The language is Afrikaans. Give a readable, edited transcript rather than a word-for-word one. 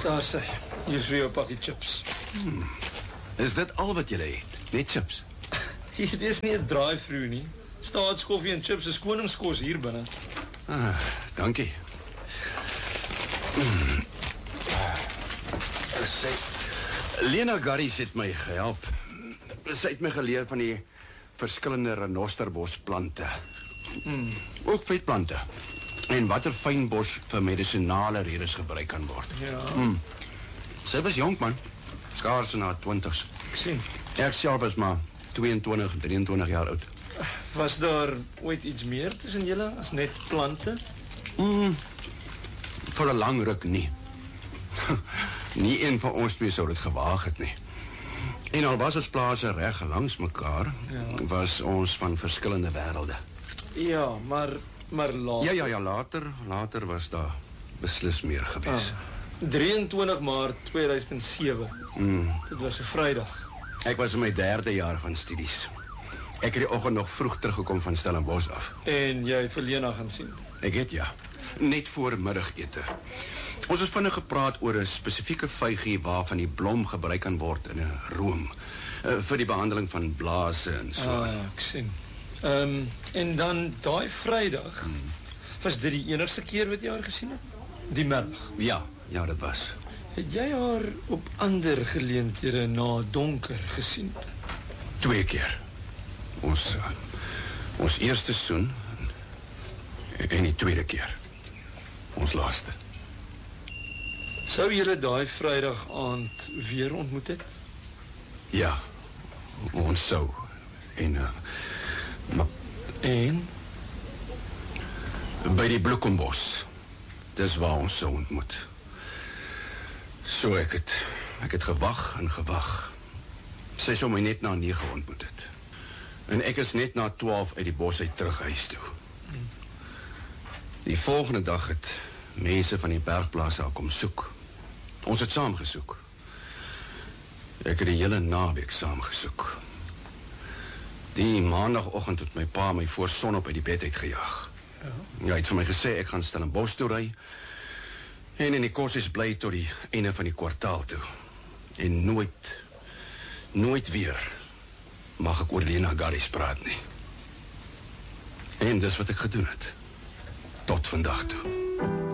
Daar sê, hier is weer 'n pakkie chips. Is dit al wat julle het? Net chips? Hier is nie 'n drive-thru nie. Staatskoffie en chips is koningskos hier binne. Dankie. Lena Garris het my gehelp. Sy het my geleer van die verskillende renosterbosplante. Ook vetplante. En watter fynbos vir medisinale redes gebruik kan word. Ja. Sy was jonk, man. Skaars in haar 20's. Ek sien. Ek self was maar 22, 23 jaar oud. Was daar ooit iets meer tussen julle as net plante? Vir 'n lang ruk nie. Nie een van ons twee sou dit gewaag het nie. En al was ons plase reg langs mekaar, was ons van verskillende wêrelde. Ja, maar later. Ja, later was daar beslis meer gewees. 23 Maart 2007. Dit was 'n Vrydag. Ek was in my 3de jaar van studies. Ek het die oggend nog vroeg teruggekom van Stellenbosch af. En jy het vir Lena gaan sien. Ek het ja, net voor middagete. Ons het vinnig gepraat oor 'n spesifieke vygie waarvan die blom gebruik kan word in 'n room vir die behandeling van blaase en so. Ek sien. En dan daai Vrydag, was dit die enigste keer wat jy haar gesien het? Die middag? Ja, dit was. Het jy haar op ander geleenthede na donker gesien? 2 keer. Ons eerste soen en die tweede keer. Ons laaste. Sou julle daai Vrydag aand weer ontmoet het? Ja, ons sou. En by die bloekombos. Dis waar ons sou ontmoet. So ek het gewag en gewag. Sy sou my net na 9 ontmoet het. En ek is net na 12 uit die bos uit terug huis toe. Die volgende dag het mense van die bergplaas al kom soek. Ons het saam gesoek. Ek het die hele naweek saam gesoek. Die maandagoggend het my pa my voor son op uit die bed uitgejaag. Ja, hy het vir my gesê ek gaan Stellenbosch toe ry en in die kosies bly tot die einde van die kwartaal toe. En nooit weer mag ek oor Lena Garris praat nie. En dis wat ek gedoen het. Tot vandag toe.